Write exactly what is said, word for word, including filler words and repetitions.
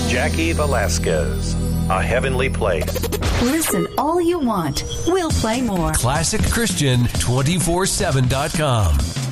Jackie Velasquez, A Heavenly Place. Listen all you want. We'll play more. classic christian two four seven dot com.